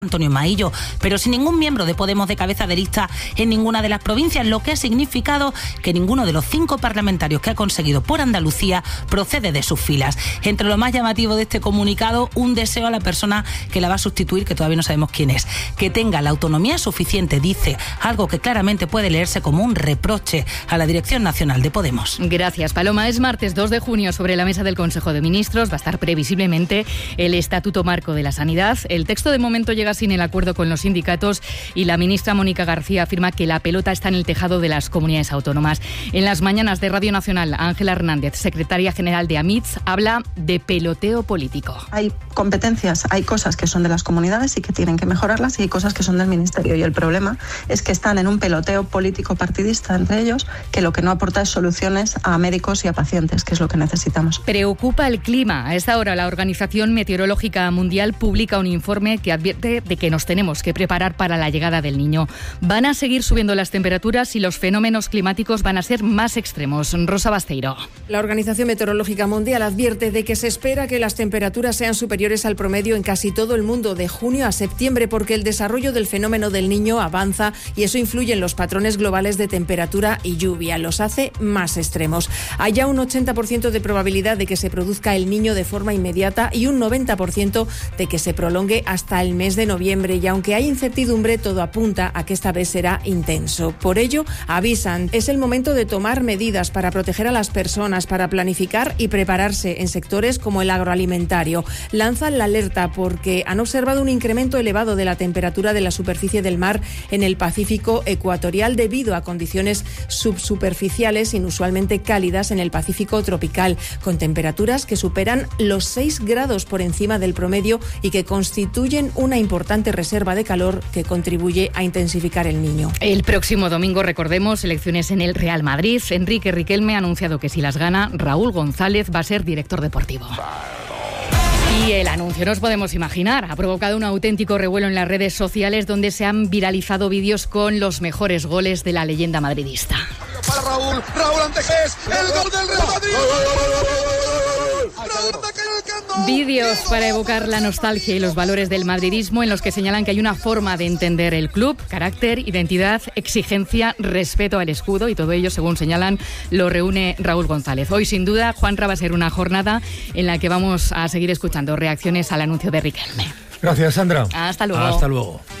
Antonio Maillo, pero sin ningún miembro de Podemos de cabeza de lista en ninguna de las provincias, lo que ha significado que ninguno de los 5 parlamentarios que ha conseguido por Andalucía procede de sus filas. Entre lo más llamativo de este comunicado, un deseo a la persona que la va a sustituir, que todavía no sabemos quién es, que tenga la autonomía suficiente, dice, algo que claramente puede leerse como un reproche a la Dirección Nacional de Podemos. Gracias, Paloma. Es martes 2 de junio. Sobre la mesa del Consejo de Ministros va a estar previsiblemente el Estatuto Marco de la Sanidad. El texto de momento llega sin el acuerdo con los sindicatos y la ministra Mónica García afirma que la pelota está en el tejado de las comunidades autónomas. En las mañanas de Radio Nacional, Ángela Hernández, secretaria general de AMITS, habla de peloteo político. Hay competencias, hay cosas que son de las comunidades y que tienen que mejorarlas, y hay cosas que son del Ministerio. Y el problema es que están en un peloteo político partidista entre ellos, que lo que no aporta es soluciones a médicos y a pacientes, que es lo que necesitamos. Preocupa el clima. A esta hora, la Organización Meteorológica Mundial publica un informe que advierte de que nos tenemos que preparar para la llegada del Niño. Van a seguir subiendo las temperaturas y los fenómenos climáticos van a ser más extremos. Rosa Basteiro. La Organización Meteorológica Mundial advierte de que se espera que las temperaturas sean superiores al promedio en casi todo el mundo de junio a septiembre, porque el desarrollo del fenómeno del Niño avanza y eso influye en los patrones globales de temperatura y lluvia. Los hace más extremos. Hay ya un 80% de probabilidad de que se produzca el Niño de forma inmediata y un 90% de que se prolongue hasta el mes de noviembre, y aunque hay incertidumbre, todo apunta a que esta vez será intenso. Por ello, avisan, es el momento de tomar medidas para proteger a las personas, para planificar y prepararse en sectores como el agroalimentario. Lanzan la alerta porque han observado un incremento elevado de la temperatura de la superficie del mar en el Pacífico ecuatorial debido a condiciones subsuperficiales inusualmente cálidas en el Pacífico tropical, con temperaturas que superan los 6 grados por encima del promedio y que constituyen una importante reserva de calor que contribuye a intensificar el Niño. El próximo domingo, recordemos, elecciones en el Real Madrid. Enrique Riquelme ha anunciado que si las gana, Raúl González va a ser director deportivo. Y el anuncio, nos podemos imaginar, ha provocado un auténtico revuelo en las redes sociales, donde se han viralizado vídeos con los mejores goles de la leyenda madridista. Para Raúl Antequés, el gol del Real Madrid. Vídeos para evocar la nostalgia y los valores del madridismo, en los que señalan que hay una forma de entender el club: carácter, identidad, exigencia, respeto al escudo, y todo ello, según señalan, lo reúne Raúl González. Hoy, sin duda, Juanra, va a ser una jornada en la que vamos a seguir escuchando reacciones al anuncio de Riquelme. Gracias, Sandra. Hasta luego. Hasta luego.